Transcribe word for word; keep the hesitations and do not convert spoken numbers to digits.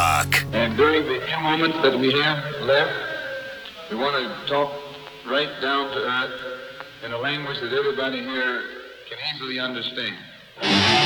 Rock. And during the few moments that we have left, we want to talk right down to earth in a language that everybody here can easily understand.